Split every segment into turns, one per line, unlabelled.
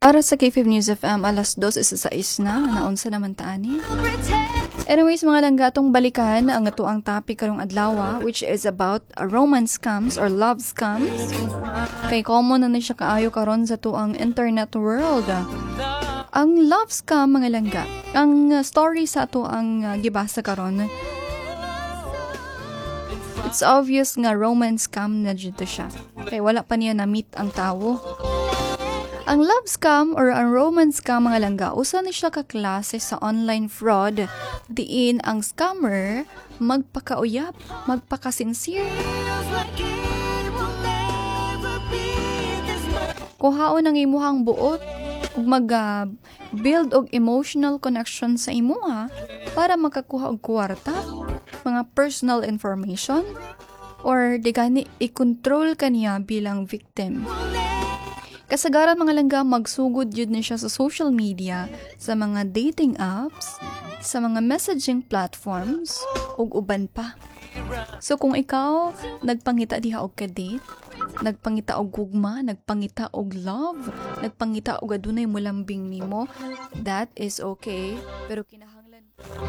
Para sa K5 News FM, alas 2:06 na, naunsa naman taani. Anyways, mga langgatong balikan ang ito ang topic karong adlaw, which is about romance scams or love scams. Kay common na siya kaayo karon sa tuang internet world. Ang love scam, mga langga, ang story sa ato ang gibasa karon, it's obvious nga romance scam na dito siya. Kay wala pa niya na-meet ang tao. Ang love scam or ang romance scam, mga langga, usa ni siya kaklase sa online fraud diin ang scammer magpakauyab, magpakasincere. Kuhaon ang imuhang buot ug mag-build og emotional connection sa imuha para makakuha og kwarta, mga personal information, or di gani i-control kaniya bilang victim. Kasagaran, mga langga, magsugod yun na siya sa social media, sa mga dating apps, sa mga messaging platforms, ug uban pa. So kung ikaw nagpangita diha og ka-date, nagpangita og gugma, nagpangita og love, nagpangita og adunay mulambing nimo, that is okay, pero kinahanglan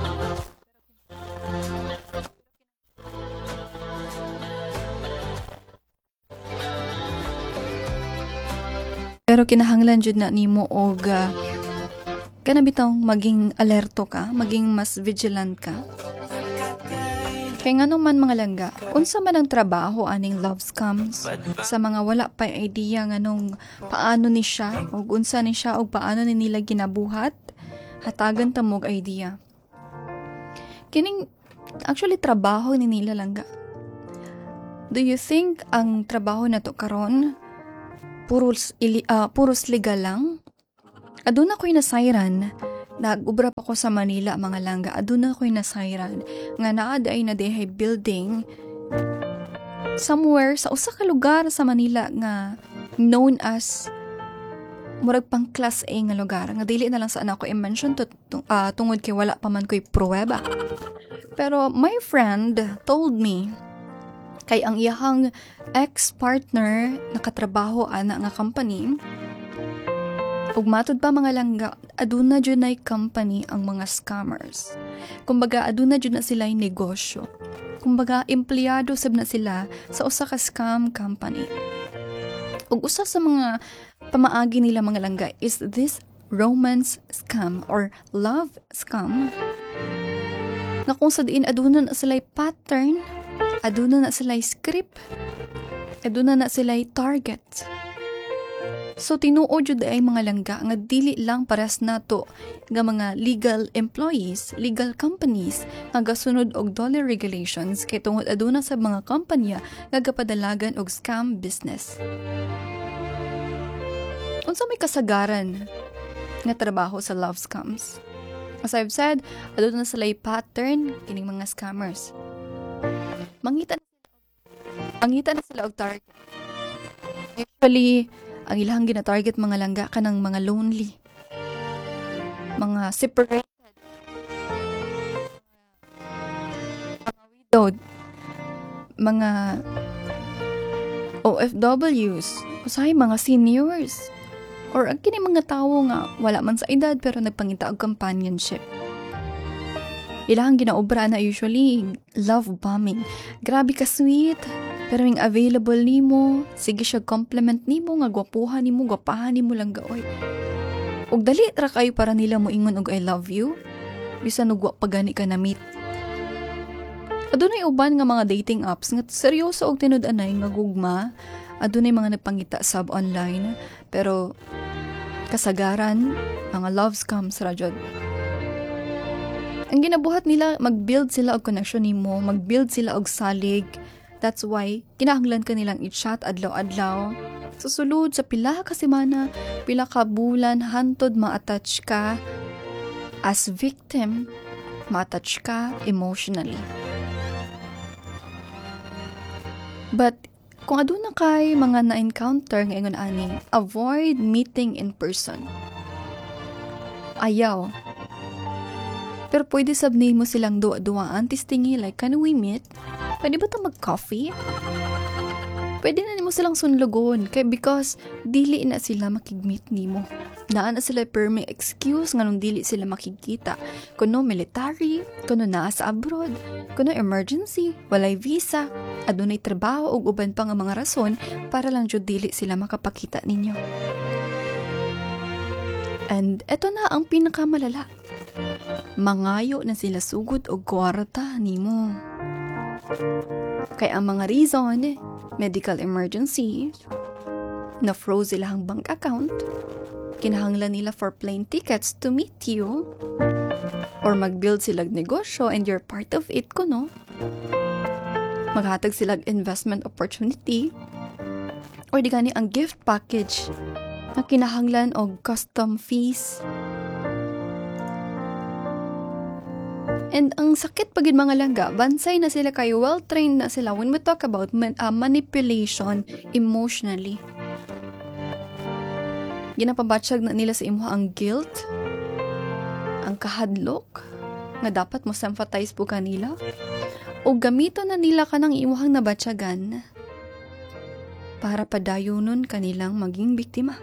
jud na nimo og kana bitong maging alerto ka, maging mas vigilant ka. Kaya nga man, mga langga, unsa man ang trabaho aning love scams, sa mga wala pa idea nga nung paano ni siya og unsa ni siya og paano ni nila ginabuhat, hatagan ta mo og idea. Kining actually trabaho ni nila, langga. Do you think ang trabaho na to karon puros legal lang? Aduna ko'y nasayran, nag-ubra pa ko sa Manila, mga langga, aduna ko'y nasayran, nga naaday na dehay building somewhere sa usa ka lugar sa Manila nga known as murag pang class A nga lugar, nga dili na lang sa anak ko i-mention tungod kay wala pa man ko'y pruweba. Pero my friend told me, kay ang iyahang ex-partner nakatrabaho ana nga company, ug matud pa, mga langga, aduna jud nay company ang mga scammers. Kumbaga aduna jud na sila'y negosyo. Kumbaga empleyado sab na sila sa usa ka scam company. Ug usa sa mga pamaagi nila, mga langga, is this romance scam or love scam. Na kung sa diin aduna na sila'y pattern, aduna na sila'y script, aduna na sila'y target. So tinuo jud ay, mga langga, nga dili lang paras nato nga mga legal employees, legal companies nga gasunod og dollar regulations, kay tungod aduna sa mga kompanya nga gapadalagan og scam business. Unsa may kasagaran nga trabaho sa love scams? As I've said, aduna na sila'y pattern kining mga scammers. Mangita na sila og target. Actually, ang ilang gina-target, mga langga, kanang mga lonely, mga separated, mga widowed, mga OFWs, usahay mga seniors, or ang kini mga tao nga wala man sa edad pero nagpangita og companionship. Ilang ginaobra na usually love bombing. Grabe ka sweet, pero yung available nimo, sige siya compliment nimo nga gwapuhan nimo, gwapahan nimo lang gaoy. Ug dali ra kayo para nila mo ingon og I love you, bisan og wa pa gani ka na meet. Adunay uban nga mga dating apps nga seryoso og tinud-anay nga gugma, adunay mga nagpangita sab online, pero kasagaran mga love scams ra jud. Ang ginabuhat nila, mag-build sila og connection nimo, mag-build sila og salig. That's why, kinahanglan ka nilang i-chat adlaw-adlaw. Susulod sa pila ka semana, pila ka bulan, hantod ma-attach ka as victim, ma-attach ka emotionally. But, kung aduna kay mga na-encounter nga ingon ani, avoid meeting in person. Ayaw. Pero pwede sabni mo silang duwa-duwaan, tistingi, like, can we meet? Pwede ba ito mag-coffee? pwede na nimo silang sunlugon kay because dili na sila makigmeet nimo. Naa na sila permi excuse nganong dili sila makikita. Kuno military, kuno naa sa abroad, kuno emergency, walay visa, adunay trabaho ug uban pa nga mga rason para lang jud dili sila makapakita ninyo. And eto na ang pinakamalala. Mangayo na sila sugod og kwarta nimo. Kay ang mga reason, medical emergency, na-froze sila ang bank account, kinahanglan nila for plane tickets to meet you, or mag-build silag negosyo and you're part of it kuno, maghatag silag investment opportunity, or di gani ang gift package na kinahanglan og custom fees. And ang sakit pagid mga langga, bansay na sila kayo, well-trained na sila when we talk about manipulation emotionally. Ginapabatsyag na nila sa imo ang guilt, ang kahadlok, nga dapat mo sympathize po kanila, o gamito na nila ka ng imuhang nabatsyagan para padayunon kanilang maging biktima.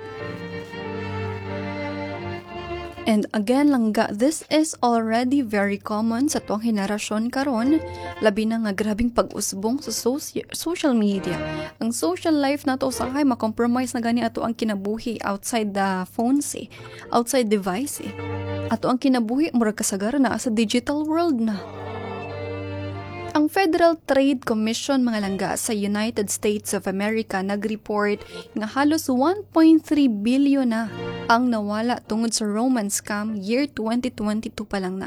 And again langga, this is already very common sa tuwang henerasyon karon, labi na nga grabing pag-usbong sa social media. Ang social life na to sakay makompromise na gani ato ang kinabuhi outside the phones outside device Ato ang kinabuhi murag kasagara na sa digital world na. Ang Federal Trade Commission mga langga sa United States of America nag-report nga halos 1.3 billion na ang nawala tungod sa romance scam year 2022 pa lang na.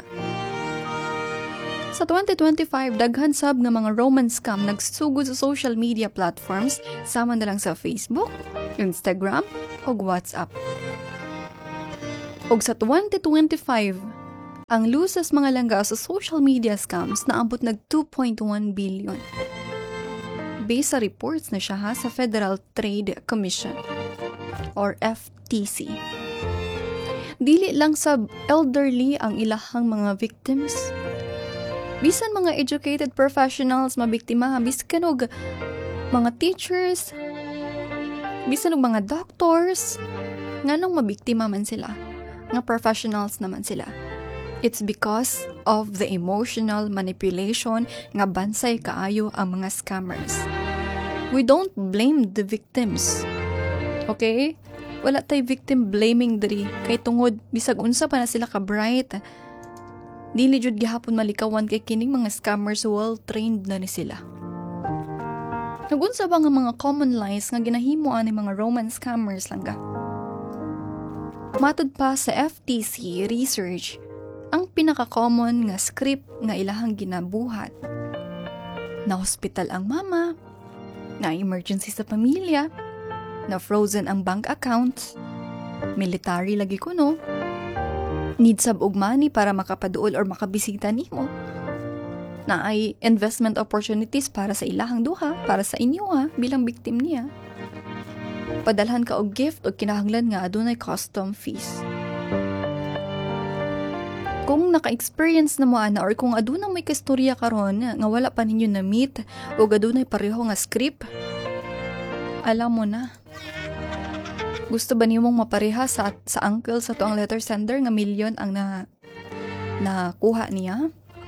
Sa 2025, daghan sab nga mga romance scam nagsugod sa social media platforms sama na lang sa Facebook, Instagram, ug WhatsApp. Ug sa 2025, ang losses mga langga sa social media scams naabot nag 2.1 billion. Based sa reports na siya sa Federal Trade Commission or FTC. Dili lang sa elderly ang ilahang mga victims. Bisan mga educated professionals mabiktima, bisan og mga teachers, bisan og mga doctors, nganong mabiktima man sila, nga professionals naman sila. It's because of the emotional manipulation nga bansay kaayo ang mga scammers. We don't blame the victims. Okay? Wala tay victim blaming diri kay tungod bisag unsa pa na sila ka bright. Dili jud gihapon malikawan kay kining mga scammers, well trained na ni sila. Nagunsa ba nga mga common lies nga ginahimo ani mga romance scammers langga? Matod pa sa FTC research, ang pinaka-common nga script nga ilahang ginabuhat. Na hospital ang mama, na emergency sa pamilya, na frozen ang bank accounts, military lagi kuno, need sab og money para makapaduol or makabisita nimo, na ay investment opportunities para sa ilahang duha, para sa inyo bilang victim niya. Padalhan ka og gift o kinahanglan nga adunay custom fees. Kung naka-experience na mo ana or kung aduna may kastorya karon nga wala pa ninyo na meet o adunay pareho nga script, alam mo na. Gusto ba nimong mapareha sa uncle sa tuang letter sender nga milyon ang nakuha niya?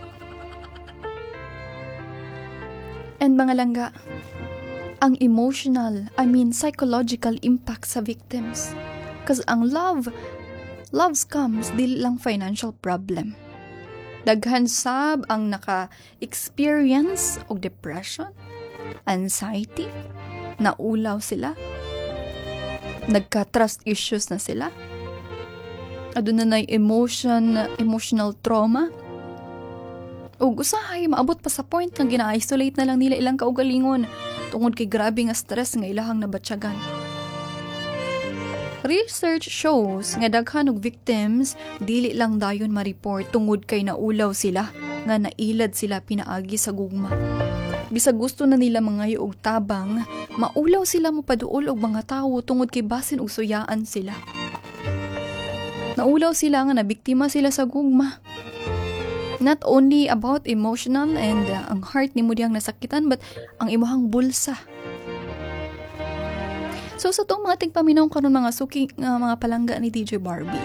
And mga langga, ang emotional, psychological impact sa victims. Kasi ang love scams, dili lang financial problem. Daghan sab ang naka-experience og depression, anxiety, naulaw sila, nagka-trust issues na sila, aduna nay emotional trauma, ug usahay maabot pa sa point nga gina-isolate na lang nila ilang kaugalingon tungod kay grabe nga stress nga ilahang nabatsyagan. Research shows nga daghan og victims dili lang dayon ma-report tungod kay naulaw sila nga nailad sila pinaagi sa gugma. Bisag gusto na nila mangayo og tabang, maulaw sila mopaduol og mga tawo tungod kay basin og suyaan sila. Naulaw sila nga nabiktima sila sa gugma. Not only about emotional and ang heart ni mo diyang nasakitan, but ang imuhang bulsa. So sa tong mga tigpaminaw karon mga suki nga mga palangga ni DJ Barbie.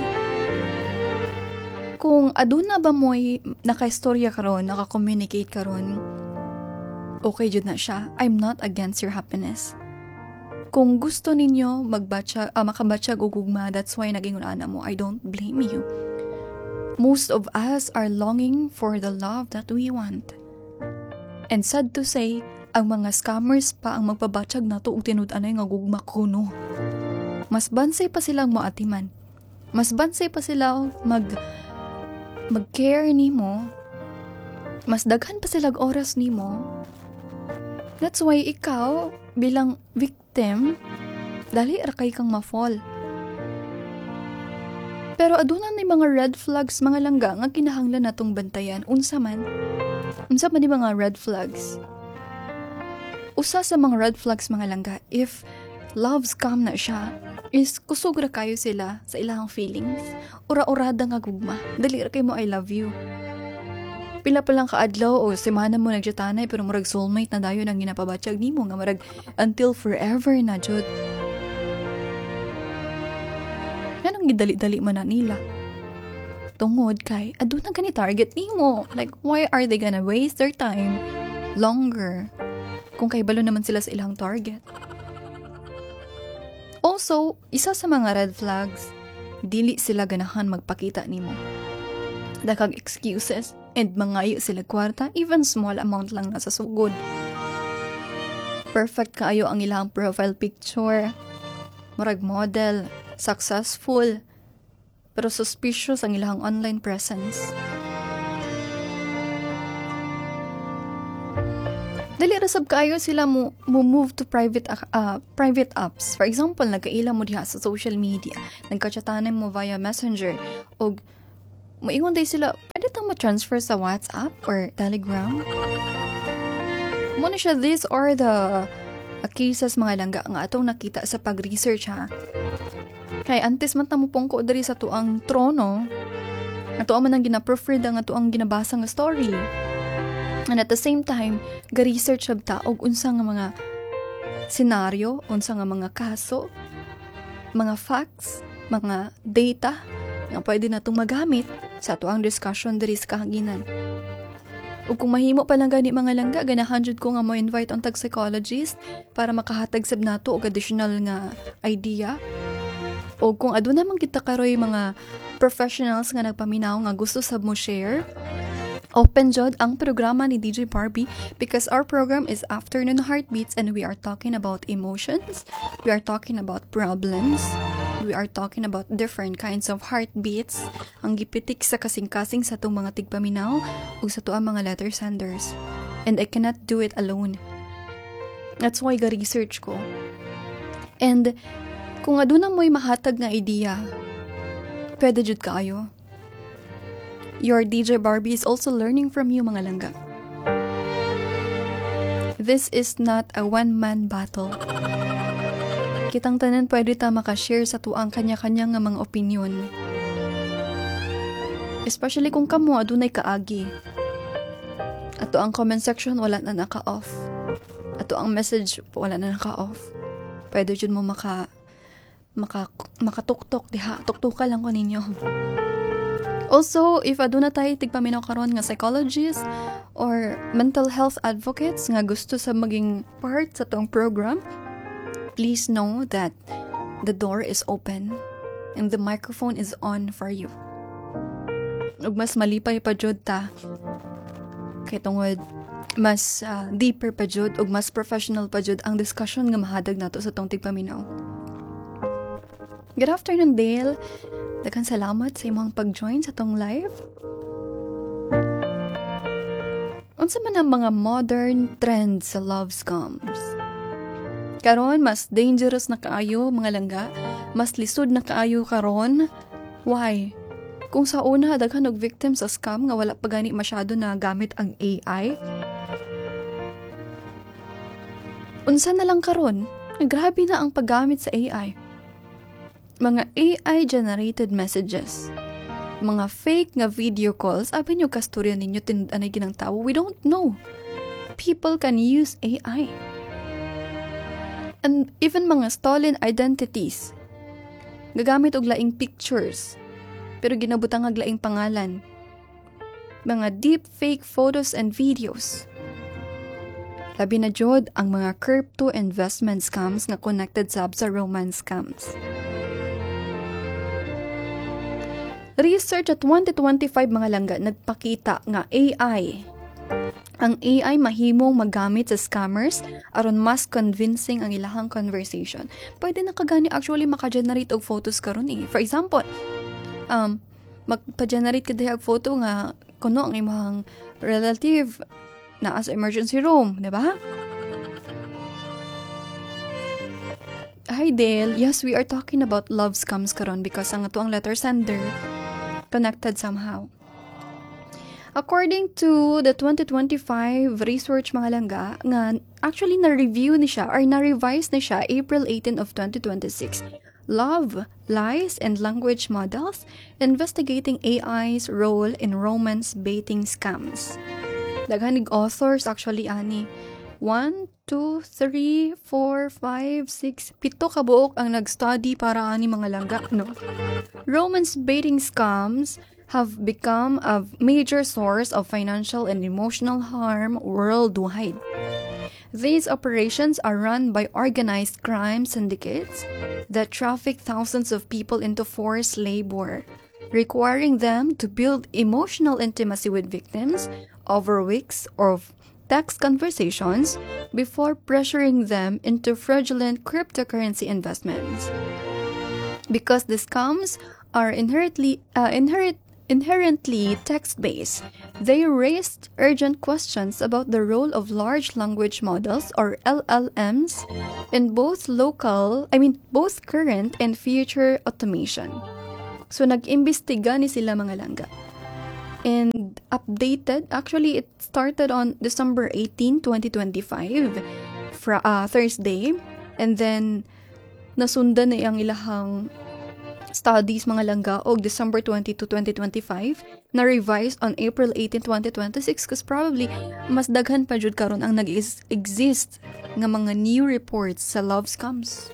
Kung aduna ba mo'y naka-istorya karon, naka-communicate karon, okay jud na siya. I'm not against your happiness. Kung gusto ninyo makabatsyag og gugma, that's why naging una mo, I don't blame you. Most of us are longing for the love that we want. And sad to say, ang mga scammers pa ang magbabatsyag nato og tinud-anay nga gugma kuno. Mas bansay pa silang moatiman. Mas bansay pa sila mag-care nimo. Mas daghan pa silang oras nimo. That's why ikaw, bilang victim, dali ra kay kang ma-fall. Pero aduna ni mga red flags mga langga nga kinahanglan natong bantayan. Unsa man ni mga red flags? Usa sa mga red flags mga langga, if love scam na siya, is kusog ra kayo sila sa ilang feelings. Ura-urada nga gugma. Dali ra kay mo I love you. Pila pa lang kaadlaw o semana mo nagjatanay pero murag soulmate na dayon ang ginapabatsyag nimo nga murag until forever na jud. Ganang gidali-dali man na nila. Tungod kay aduna gani target nimo. Like why are they gonna waste their time longer kung kay balo naman sila sa ilang target? Also, isa sa mga red flags, dili sila ganahan magpakita nimo. Dakag excuses and mangayo sila kwarta, even small amount lang nasa sugod. Perfect kaayo ang ilang profile picture. Murag model, successful, pero suspicious ang ilang online presence. Dali rasab kaayo sila mo move to private apps. For example, nagkaila mo diha sa social media, nagka-chatanan mo via Messenger, o moingon day sila, pwede tang ma-transfer sa WhatsApp or Telegram. Muna siya, these are the cases mga langga nga atong nakita sa pag-research ha. Kay antes man tamo pongko diri sa tuang trono, ato man ang gina-preferred ang ato ang ginabasa nga story. And at the same time, ga-research sab ta og unsa nga mga senaryo, unsa nga mga kaso, mga facts, mga data nga pwede natong magamit sa ato ang discussion diri sa kahanginan. Ug kung mahimo pa lang gani mga langga, ganahan jud ko nga mo invite ang tag-psychologist para makahatag sab nato og additional nga idea. O kung aduna man kita karoy mga professionals nga nagpaminaw nga gusto sab mo share, open jud ang programa ni DJ Barbie because our program is Afternoon Heartbeats and we are talking about emotions, we are talking about problems, we are talking about different kinds of heartbeats ang gipitik sa kasing-kasing sa itong mga tigpaminaw o sa tuang mga letter senders. And I cannot do it alone. That's why ga-research ko. And kung aduna mo'y mahatag nga idea, pwede jud kaayo. Your DJ Barbie is also learning from you mga langga. This is not a one-man battle. Kitang tanan pwede ta makashare sa tuang kanya-kanya nga mga opinion. Especially kung kamo adunay kaagi. Ato ang comment section wala na naka-off. Ato ang message wala na naka-off. Pwede jud mo makatuktok diha. Tuktuka lang ko ninyo. Also, if aduna tayo tigpaminaw karon nga psychologist or mental health advocates nga gusto sa maging part sa tong program, please know that the door is open and the microphone is on for you. Ug mas malipay pa jud ta. Kay tungod mas deeper pa jud ug mas professional pa jud ang discussion nga mahadag nato sa tong tigpaminaw. Good afternoon, Dale. Daghang salamat sa imong pag-join sa tong live. Unsa man ang mga modern trends sa love scams? Karon mas dangerous na kaayo mga langga, mas lisod na kaayo karon. Why? Kung sa una daghan og victim sa scam nga wala pa gani masyado na gamit ang AI. Unsa na lang karon? Grabe na ang paggamit sa AI. Mga AI-generated messages, mga fake nga video calls, abi nyo kasturya ninyo tinanay ginang tao, we don't know. People can use AI. And even mga stolen identities. Gagamit og laing pictures, pero ginabutang og laing pangalan. Mga deep fake photos and videos. Labi na jud ang mga crypto investment scams nga connected sa romance scams. Research at 2025 mga langga nagpakita nga ang AI mahimong magamit sa scammers aron mas convincing ang ilahang conversation. Pwede na kagani actually maka-generate og photos karon eh. For example, magpa-generate ka og photo nga kuno ang imong relative na sa emergency room, di ba? Hi Dale, yes, we are talking about love scams karon because ang ato ang letter sender connected somehow. According to the 2025 research mga langga, nga actually na-review ni siya or na-revise ni siya April 18 of 2026. Love, Lies, and Language Models, Investigating AI's Role in Romance Baiting Scams. Daghanig authors actually ani. 1, 2, 3, 4, 5, 6, 7 kabuok ang nag-study para ani mga langga, no? Romance baiting scams have become a major source of financial and emotional harm worldwide. These operations are run by organized crime syndicates that traffic thousands of people into forced labor, requiring them to build emotional intimacy with victims over weeks of text conversations before pressuring them into fraudulent cryptocurrency investments. Because the scams are inherently text-based, they raised urgent questions about the role of large language models or LLMs in both current and future automation. So nag-imbestiga ni sila mga langga. And updated, actually it started on December 18, 2025, Thursday, and then nasundan na ang ilahang studies mga langga og December 22, 2025, na revised on April 18, 2026 because probably mas daghan pa jud karon ang nag-exist nga mga new reports sa love scams.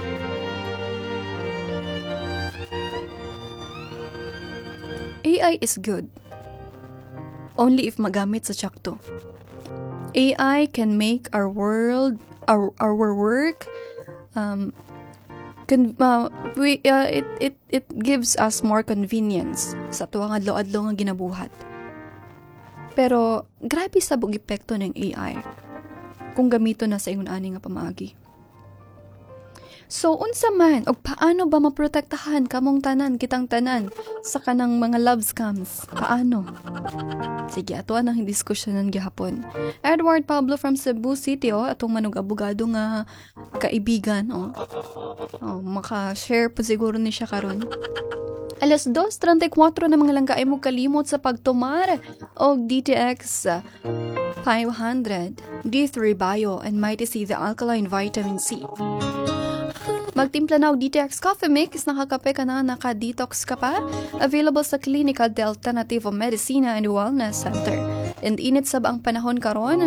AI is good only if magamit sa sakto. AI can make our work it gives us more convenience sa tuwang adlaw-adlaw nga ginabuhat. Pero grabe sa bug epekto ng AI kung gamito na sa ingon ani nga pamaagi. So unsa man og paano ba maprotektahan kamong kitang tanan sa kanang mga love scams? Paano? Sige, ato ang diskusyonan gihapon. Edward Pablo from Cebu City, atong manog abogado nga kaibigan, maka-share po siguro ni siya karon. Alas 2:34 na mga langga ay mo kalimot sa pagtumar og DTX 500, D3 Bio, and Mighty C, the alkaline vitamin C. Magtimpla na og DTX Coffee Mix, nakakape ka na, naka-detox ka pa. Available sa Clinical Alternative Medicina and Wellness Center. And init sab ang panahon karon.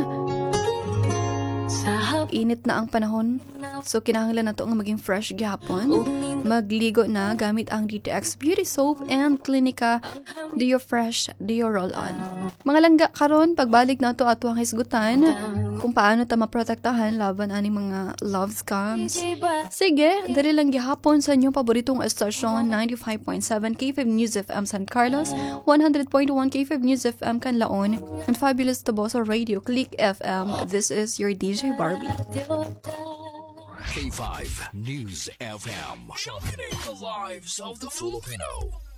Init na ang panahon. So kinahanglan nato nga maging fresh gyapon. Magligo na gamit ang DTX Beauty Soap and Clinica Deo Fresh Deo Roll-On. Mga langga karon pagbalik nato ato ang hisgutan kung paano ta maprotektahan laban ani mga love scams. Sige, dali lang gihapon sa inyong paboritong estasyon 95.7 KFM News FM San Carlos, 100.1 KFM News FM Canlaon, and Fabulous Toboso Radio Click FM. This is your DJ Barbie.
K5 News FM, championing the lives of the Filipino.